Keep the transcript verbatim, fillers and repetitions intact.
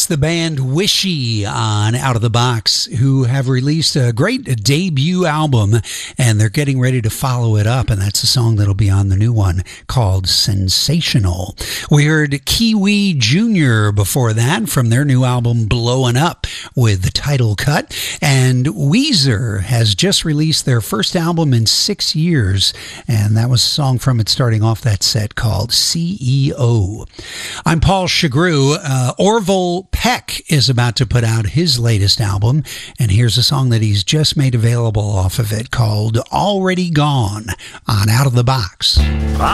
That's the band Wishy on Out of the Box, who have released a great debut album, and they're getting ready to follow it up, and that's a song that'll be on the new one called Sensational. We heard Kiwi Junior before that from their new album Blowin' Up with the title cut, and Weezer has just released their first album in six years, and that was a song from it starting off that set called C E O. I'm Paul Chagru. Uh, Orville Peck is about to put out his latest album, and here's a song that he's just made available off of it called Already Gone on Out of the Box.